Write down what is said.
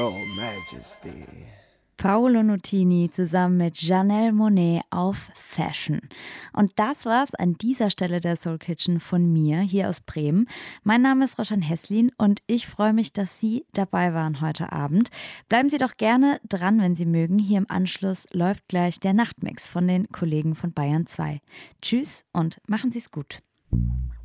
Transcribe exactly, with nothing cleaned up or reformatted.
Your Majesty. Paolo Nutini zusammen mit Janelle Monáe auf Fashion. Und das war's an dieser Stelle der Soul Kitchen von mir hier aus Bremen. Mein Name ist Roschan Heslin und ich freue mich, dass Sie dabei waren heute Abend. Bleiben Sie doch gerne dran, wenn Sie mögen. Hier im Anschluss läuft gleich der Nachtmix von den Kollegen von Bayern zwei. Tschüss und machen Sie es gut.